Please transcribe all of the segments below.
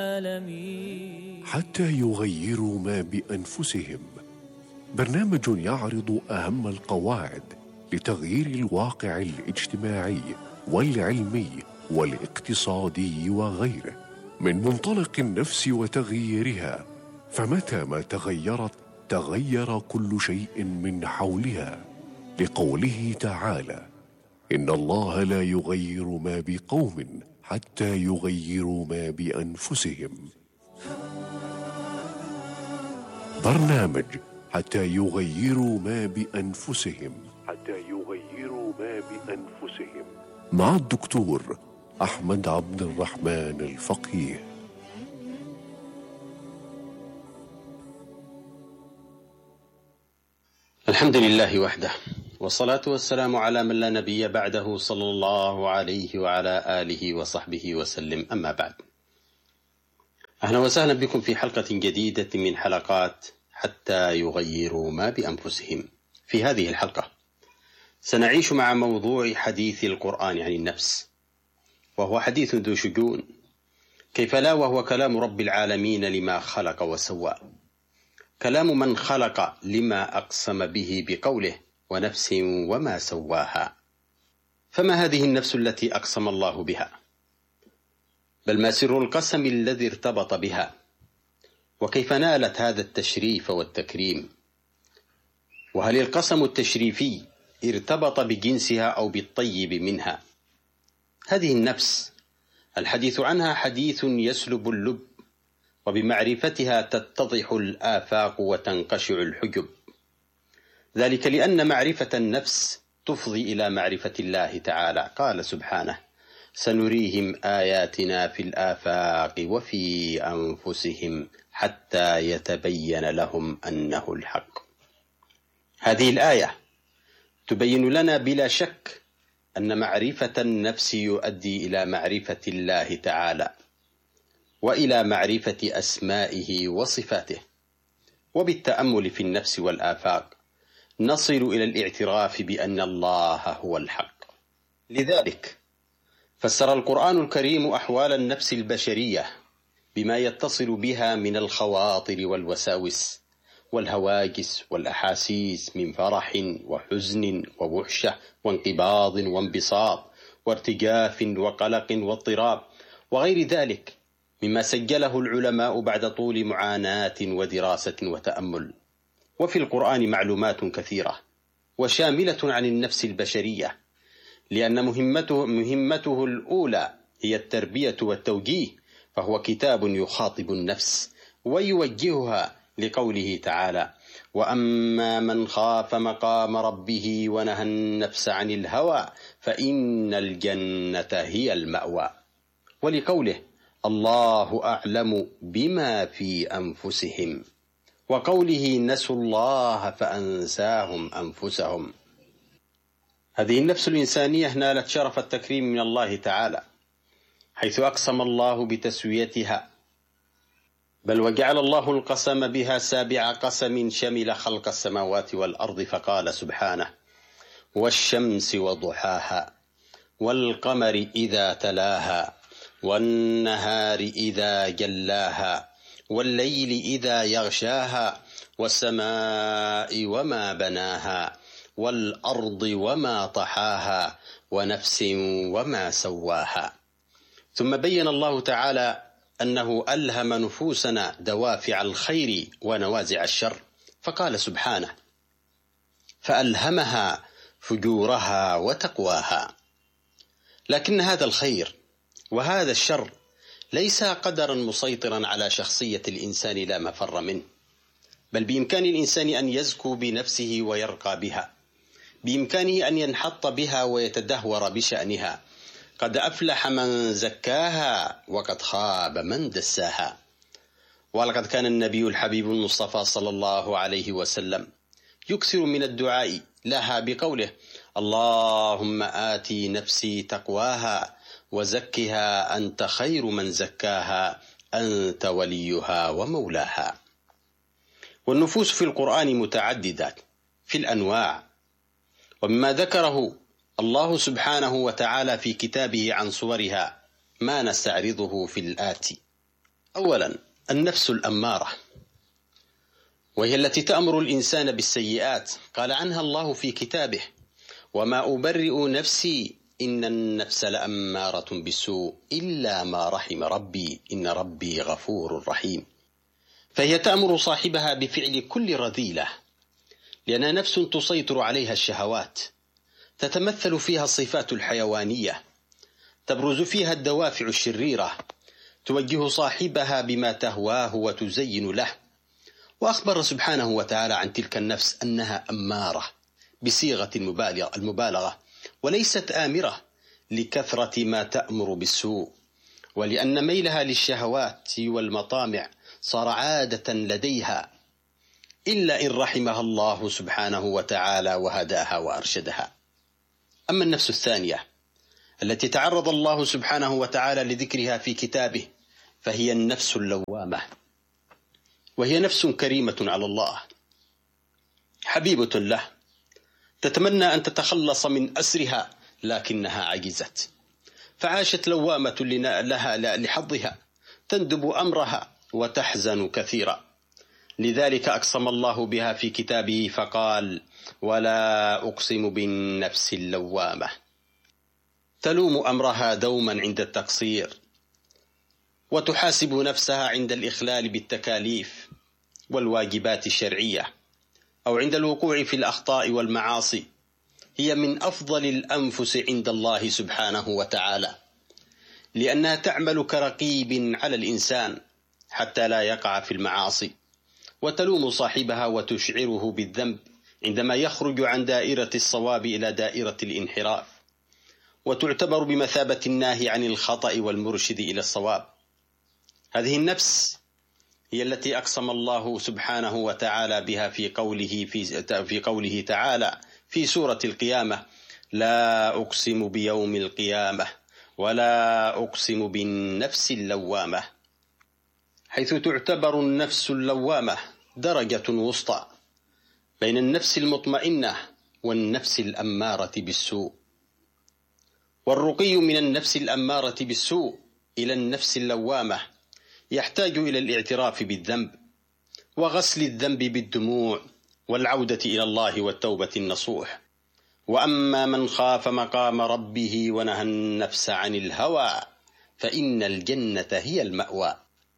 حتى يغيروا ما بأنفسهم، برنامج يعرض أهم القواعد لتغيير الواقع الاجتماعي والعلمي والاقتصادي وغيره من منطلق النفس وتغييرها، فمتى ما تغيرت تغير كل شيء من حولها، لقوله تعالى: إن الله لا يغير ما بقوم حتى يغيروا ما بأنفسهم. برنامج حتى يغيروا ما بأنفسهم، مع الدكتور أحمد عبد الرحمن الفقيه. الحمد لله وحده، والصلاة والسلام على من لا نبي بعده، صلى الله عليه وعلى آله وصحبه وسلم. أما بعد، أهلا وسهلا بكم في حلقة جديدة من حلقات حتى يغيروا ما بأنفسهم. في هذه الحلقة سنعيش مع موضوع حديث القرآن عن النفس، وهو حديث ذو شجون، كيف لا وهو كلام رب العالمين لما خلق وسوى، كلام من خلق لما أقسم به بقوله: ونفس وما سواها. فما هذه النفس التي أقسم الله بها؟ بل ما سر القسم الذي ارتبط بها؟ وكيف نالت هذا التشريف والتكريم؟ وهل القسم التشريفي ارتبط بجنسها أو بالطيب منها؟ هذه النفس الحديث عنها حديث يسلب اللب، وبمعرفتها تتضح الآفاق وتنقشع الحجب، ذلك لأن معرفة النفس تفضي إلى معرفة الله تعالى. قال سبحانه: سنريهم آياتنا في الآفاق وفي أنفسهم حتى يتبين لهم أنه الحق. هذه الآية تبين لنا بلا شك أن معرفة النفس يؤدي إلى معرفة الله تعالى، وإلى معرفة أسمائه وصفاته. وبالتأمل في النفس والآفاق نصل إلى الاعتراف بأن الله هو الحق. لذلك فسر القرآن الكريم أحوال النفس البشرية بما يتصل بها من الخواطر والوساوس والهواجس والأحاسيس من فرح وحزن ووحشة وانقباض وانبساط وارتجاف وقلق واضطراب وغير ذلك مما سجله العلماء بعد طول معاناة ودراسة وتأمل. وفي القرآن معلومات كثيرة وشاملة عن النفس البشرية، لأن مهمته الأولى هي التربية والتوجيه، فهو كتاب يخاطب النفس ويوجهها، لقوله تعالى: وأما من خاف مقام ربه ونهى النفس عن الهوى فإن الجنة هي المأوى، ولقوله: الله أعلم بما في أنفسهم، وقوله: نسوا الله فأنساهم أنفسهم. هذه النفس الإنسانية نالت شرف التكريم من الله تعالى، حيث أقسم الله بتسويتها، بل وجعل الله القسم بها سابع قسم شمل خلق السماوات والأرض، فقال سبحانه: والشمس وضحاها والقمر إذا تلاها والنهار إذا جلاها والليل إذا يغشاها والسماء وما بناها والأرض وما طحاها ونفس وما سواها. ثم بين الله تعالى أنه ألهم نفوسنا دوافع الخير ونوازع الشر، فقال سبحانه: فألهمها فجورها وتقواها. لكن هذا الخير وهذا الشر ليس قدرا مسيطرا على شخصية الإنسان لا مفر منه، بل بإمكان الإنسان أن يزكو بنفسه ويرقى بها، بإمكانه أن ينحط بها ويتدهور بشأنها. قد أفلح من زكاها وقد خاب من دساها. ولقد كان النبي الحبيب المصطفى صلى الله عليه وسلم يكثر من الدعاء لها بقوله: اللهم آتي نفسي تقواها وزكها أنت خير من زكاها أنت وليها ومولاها. والنفوس في القرآن متعددة في الأنواع، ومما ذكره الله سبحانه وتعالى في كتابه عن صورها ما نستعرضه في الآتي. أولا، النفس الأمارة، وهي التي تأمر الإنسان بالسيئات. قال عنها الله في كتابه: وما أبرئ نفسي إن النفس لأمارة بالسوء إلا ما رحم ربي إن ربي غفور رحيم. فهي تأمر صاحبها بفعل كل رذيلة، لأنها نفس تسيطر عليها الشهوات، تتمثل فيها الصفات الحيوانية، تبرز فيها الدوافع الشريرة، توجه صاحبها بما تهواه وتزين له. وأخبر سبحانه وتعالى عن تلك النفس أنها أمارة بصيغة المبالغة، وليست آمرة لكثرة ما تأمر بالسوء، ولأن ميلها للشهوات والمطامع صار عادة لديها، إلا إن رحمها الله سبحانه وتعالى وهداها وأرشدها. أما النفس الثانية التي تعرض الله سبحانه وتعالى لذكرها في كتابه فهي النفس اللوامة، وهي نفس كريمة على الله، حبيبة له، تتمنى أن تتخلص من أسرها لكنها عجزت، فعاشت لوامة لها لحظها، تندب أمرها وتحزن كثيرا. لذلك أقسم الله بها في كتابه فقال: ولا أقسم بالنفس اللوامة، تلوم أمرها دوما عند التقصير، وتحاسب نفسها عند الإخلال بالتكاليف والواجبات الشرعية، أو عند الوقوع في الأخطاء والمعاصي. هي من أفضل الأنفس عند الله سبحانه وتعالى، لأنها تعمل كرقيب على الإنسان حتى لا يقع في المعاصي، وتلوم صاحبها وتشعره بالذنب عندما يخرج عن دائرة الصواب إلى دائرة الانحراف، وتعتبر بمثابة الناهي عن الخطأ والمرشد إلى الصواب. هذه النفس هي التي أقسم الله سبحانه وتعالى بها في قوله تعالى في سورة القيامة: لا أقسم بيوم القيامة ولا أقسم بالنفس اللوامة، حيث تعتبر النفس اللوامة درجة وسطى بين النفس المطمئنة والنفس الأمارة بالسوء. والرقي من النفس الأمارة بالسوء إلى النفس اللوامة يحتاج إلى الاعتراف بالذنب وغسل الذنب بالدموع والعودة إلى الله والتوبة النصوح. وأما من خاف مقام ربه ونهى النفس عن الهوى فإن الجنة هي المأوى.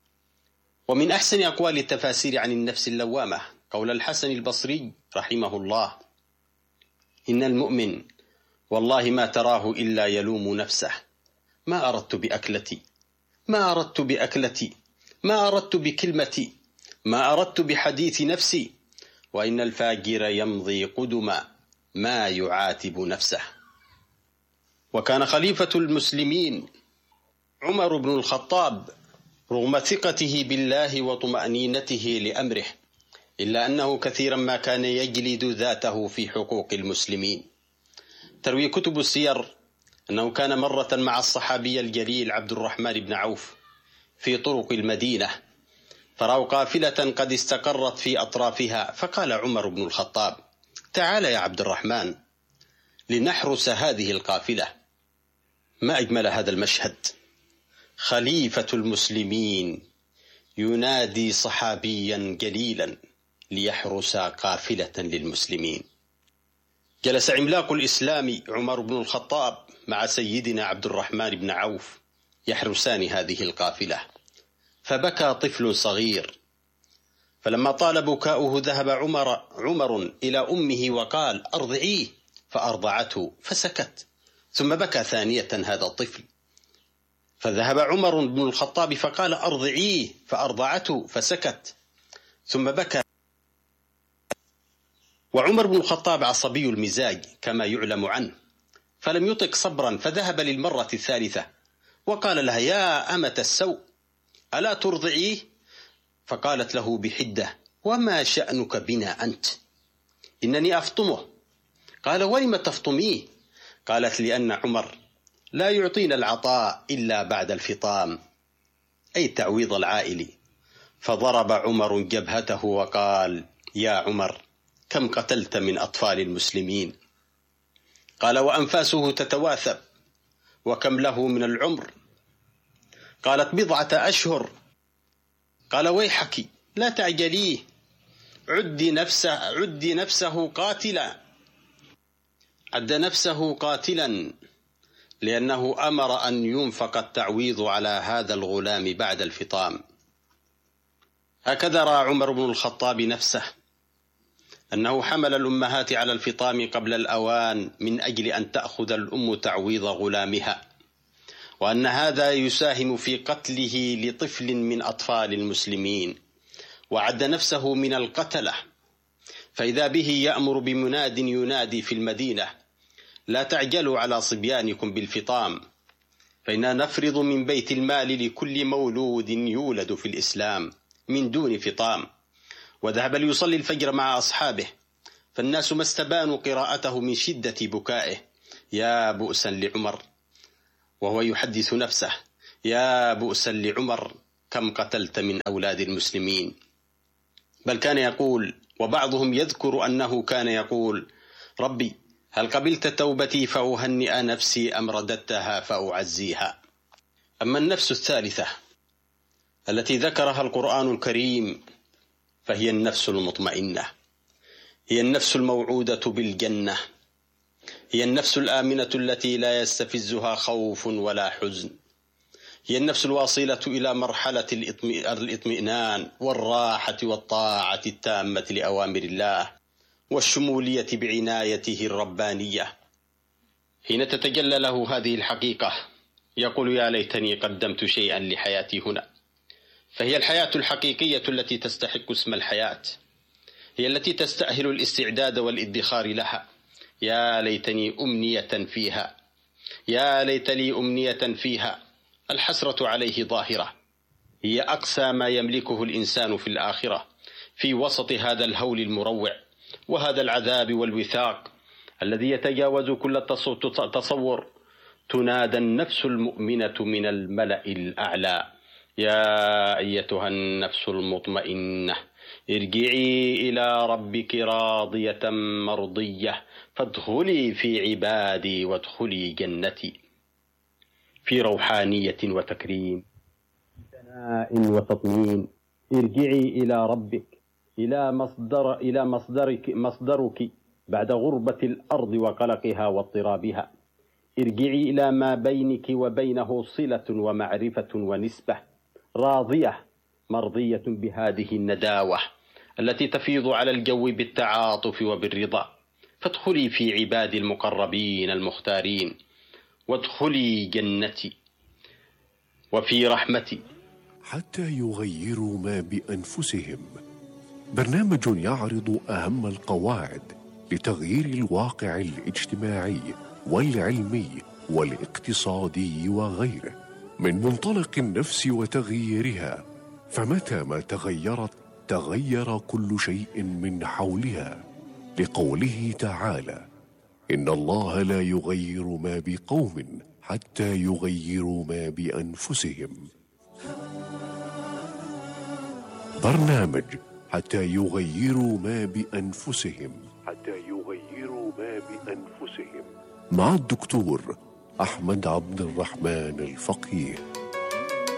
ومن أحسن أقوال التفاسير عن النفس اللوامة قول الحسن البصري رحمه الله: إن المؤمن والله ما تراه إلا يلوم نفسه، ما أردت بأكلتي، ما أردت بأكلتي، ما أردت بكلمتي، ما أردت بحديث نفسي، وإن الفاجر يمضي قدما ما يعاتب نفسه. وكان خليفة المسلمين عمر بن الخطاب رغم ثقته بالله وطمأنينته لأمره، إلا أنه كثيرا ما كان يجلد ذاته في حقوق المسلمين. تروي كتب السير أنه كان مرة مع الصحابي الجليل عبد الرحمن بن عوف في طرق المدينة، فرأوا قافلة قد استقرت في أطرافها، فقال عمر بن الخطاب: تعال يا عبد الرحمن لنحرس هذه القافلة. ما أجمل هذا المشهد، خليفة المسلمين ينادي صحابيا جليلا ليحرس قافلة للمسلمين. جلس عملاق الإسلام عمر بن الخطاب مع سيدنا عبد الرحمن بن عوف يحرسان هذه القافلة، فبكى طفل صغير، فلما طال بكاؤه ذهب عمر إلى أمه وقال: أرضعيه، فأرضعته فسكت، ثم بكى ثانية هذا الطفل، فذهب عمر بن الخطاب فقال: أرضعيه، فأرضعته فسكت، ثم بكى. وعمر بن الخطاب عصبي المزاج كما يعلم عنه، فلم يطق صبرا، فذهب للمرة الثالثة وقال لها: يا أمة السوء، ألا ترضعيه؟ فقالت له بحدة: وما شأنك بنا أنت؟ إنني أفطمه. قال: ولم تفطميه؟ قالت: لأن عمر لا يعطينا العطاء إلا بعد الفطام، أي تعويض العائل. فضرب عمر جبهته وقال: يا عمر، كم قتلت من أطفال المسلمين؟ قال: وأنفاسه تتواثب. وكم له من العمر؟ قالت: 10 أشهر. قال ويحك لا تعجليه، عد نفسه قاتلا، عد نفسه قاتلا، لأنه أمر أن ينفق التعويض على هذا الغلام بعد الفطام. هكذا رأى عمر بن الخطاب نفسه، أنه حمل الأمهات على الفطام قبل الأوان من أجل أن تأخذ الأم تعويض غلامها، وأن هذا يساهم في قتله لطفل من أطفال المسلمين، وعد نفسه من القتلة. فإذا به يأمر بمناد ينادي في المدينة: لا تعجلوا على صبيانكم بالفطام، فإننا نفرض من بيت المال لكل مولود يولد في الإسلام من دون فطام. وذهب ليصلي الفجر مع أصحابه، فالناس ما استبانوا قراءته من شدة بكائه: يا بؤسا لعمر، وهو يحدث نفسه: يا بؤسا لعمر، كم قتلت من أولاد المسلمين. بل كان يقول، وبعضهم يذكر أنه كان يقول: ربي هل قبلت توبتي فأهنئ نفسي أم رددتها فأعزيها؟ أما النفس الثالثة التي ذكرها القرآن الكريم فهي النفس المطمئنة، هي النفس الموعودة بالجنة، هي النفس الآمنة التي لا يستفزها خوف ولا حزن، هي النفس الواصلة إلى مرحلة الإطمئنان والراحة والطاعة التامة لأوامر الله والشمولية بعنايته الربانية. حين تتجلى له هذه الحقيقة يقول: يا ليتني قدمت شيئا لحياتي هنا. فهي الحياة الحقيقية التي تستحق اسم الحياة، هي التي تستأهل الاستعداد والادخار لها. يا ليتني أمنية فيها، يا ليت لي أمنية فيها. الحسرة عليه ظاهرة، هي أقصى ما يملكه الإنسان في الآخرة في وسط هذا الهول المروع وهذا العذاب والوثاق الذي يتجاوز كل تصور. تنادى النفس المؤمنة من الملأ الأعلى: يا أيتها النفس المطمئنة ارجعي إلى ربك راضية مرضية فادخلي في عبادي وادخلي جنتي. في روحانية وتكريم، ثناء وتطمين. ارجعي إلى ربك، إلى مصدرك بعد غربة الأرض وقلقها واضطرابها. ارجعي إلى ما بينك وبينه صلة ومعرفة ونسبة، راضية مرضية بهذه النداوة التي تفيض على الجو بالتعاطف وبالرضا. فادخلي في عبادي المقربين المختارين وادخلي جنتي وفي رحمتي. حتى يغيروا ما بأنفسهم، برنامج يعرض أهم القواعد لتغيير الواقع الاجتماعي والعلمي والاقتصادي وغيره من منطلق النفس وتغييرها. فمتى ما تغيرت تغير كل شيء من حولها، لقوله تعالى: إن الله لا يغير ما بقوم حتى يغيروا ما بأنفسهم. برنامج حتى يغيروا ما بأنفسهم، مع الدكتور أحمد عبد الرحمن الفقيه.